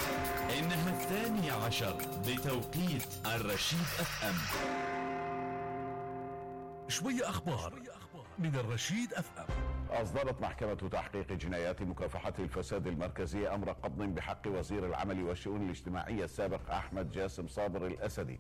إنها 12 بتوقيت الرشيد اف ام. شوية أخبار من الرشيد اف ام. أصدرت محكمة تحقيق جنايات مكافحة الفساد المركزية أمر قبض بحق وزير العمل والشؤون الاجتماعية السابق أحمد جاسم صابر الأسدي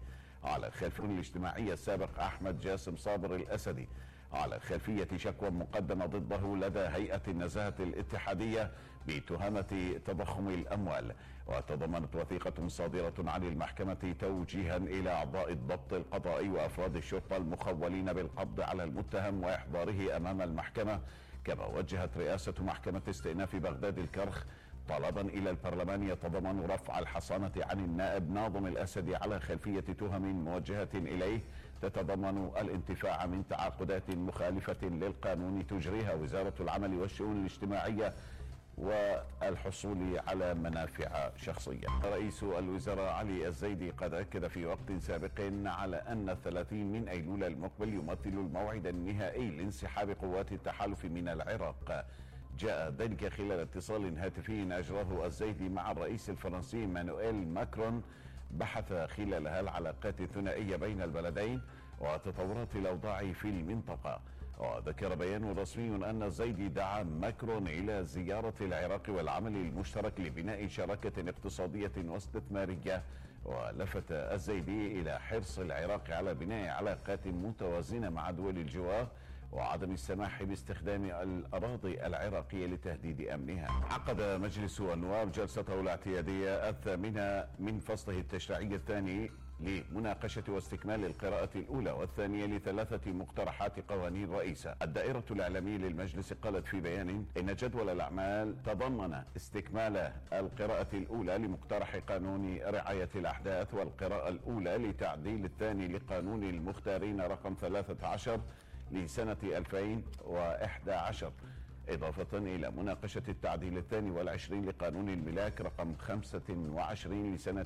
على خلفية شكوى مقدمة ضده لدى هيئة النزاهة الاتحادية بتهمة تضخم الأموال. وتضمنت وثيقة صادرة عن المحكمة توجيها إلى أعضاء الضبط القضائي وأفراد الشرطة المخولين بالقبض على المتهم وإحضاره أمام المحكمة. كما وجهت رئاسة محكمة استئناف بغداد الكرخ طلبا إلى البرلمان يتضمن رفع الحصانة عن النائب ناظم الأسدي على خلفية تهم موجهة إليه تتضمن الانتفاع من تعاقدات مخالفة للقانون تجريها وزارة العمل والشؤون الاجتماعية والحصول على منافع شخصية. رئيس الوزراء علي الزيدي قد أكد في وقت سابق على أن 30 من أيلول المقبل يمثل الموعد النهائي لانسحاب قوات التحالف من العراق. جاء ذلك خلال اتصال هاتفي أجراه الزيدي مع الرئيس الفرنسي مانويل ماكرون بحث خلالها العلاقات الثنائية بين البلدين وتطورات الأوضاع في المنطقة. وذكر بيان رسمي أن الزيدي دعا ماكرون إلى زيارة العراق والعمل المشترك لبناء شراكة اقتصادية واستثمارية. ولفت الزيدي إلى حرص العراق على بناء علاقات متوازنة مع دول الجوار وعدم السماح باستخدام الأراضي العراقية لتهديد أمنها. عقد مجلس النواب جلسته الاعتيادية الثامنة من فصله التشريعي الثاني لمناقشة واستكمال القراءة الأولى والثانية لثلاثة مقترحات قوانين رئيسة. الدائرة الإعلامية للمجلس قالت في بيان إن جدول الأعمال تضمن استكمال القراءة الأولى لمقترح قانون رعاية الأحداث والقراءة الأولى لتعديل الثاني لقانون المختارين رقم 13 لسنة 2011، إضافة إلى مناقشة التعديل الثاني والعشرين لقانون الملاك رقم 25 لسنة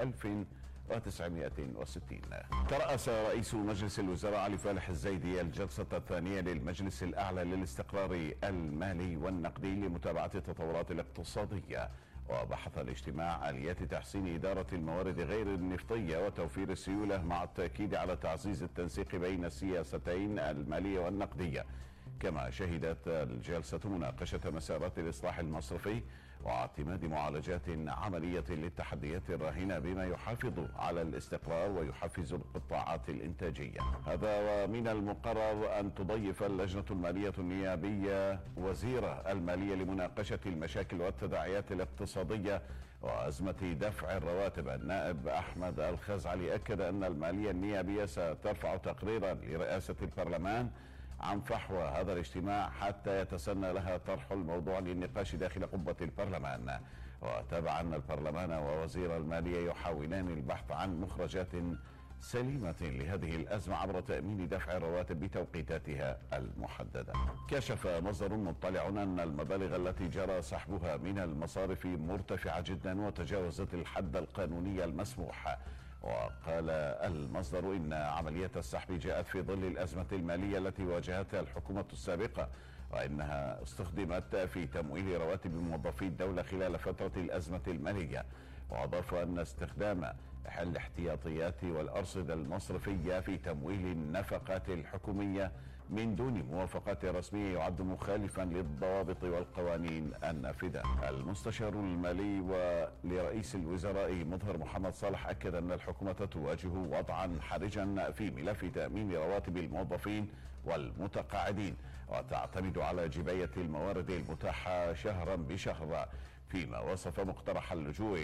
1960. ترأس رئيس مجلس الوزراء علي فالح الزيدي الجلسة الثانية للمجلس الأعلى للاستقرار المالي والنقدي لمتابعة التطورات الاقتصادية. وبحث الاجتماع آليات تحسين إدارة الموارد غير النفطية وتوفير السيولة مع التأكيد على تعزيز التنسيق بين السياستين المالية والنقدية. كما شهدت الجلسة مناقشة مسارات الإصلاح المصرفي واعتماد معالجات عملية للتحديات الراهنة بما يحافظ على الاستقرار ويحفز القطاعات الإنتاجية. هذا ومن المقرر أن تضيف اللجنة المالية النيابية وزير المالية لمناقشة المشاكل والتداعيات الاقتصادية وأزمة دفع الرواتب. النائب أحمد الخزعلي أكد أن المالية النيابية سترفع تقريرا لرئاسة البرلمان عن فحوى هذا الاجتماع حتى يتسنى لها طرح الموضوع للنقاش داخل قبة البرلمان. وتابع أن البرلمان ووزير المالية يحاولان البحث عن مخرجات سليمة لهذه الأزمة عبر تأمين دفع الرواتب بتوقيتاتها المحددة. كشف مصدر مطلع أن المبالغ التي جرى سحبها من المصارف مرتفعة جدا وتجاوزت الحد القانوني المسموح. وقال المصدر إن عملية السحب جاءت في ظل الأزمة المالية التي واجهتها الحكومة السابقة وإنها استخدمت في تمويل رواتب موظفي الدولة خلال فترة الأزمة المالية. وأضاف أن استخدام الاحتياطيات والأرصدة المصرفية في تمويل النفقات الحكومية من دون موافقات رسمية يعد مخالفا للضوابط والقوانين النافذة. المستشار المالي ولرئيس الوزراء مظهر محمد صالح أكد أن الحكومة تواجه وضعا حرجا في ملف تأمين رواتب الموظفين والمتقاعدين وتعتمد على جباية الموارد المتاحة شهرا بشهر، فيما وصف مقترح اللجوء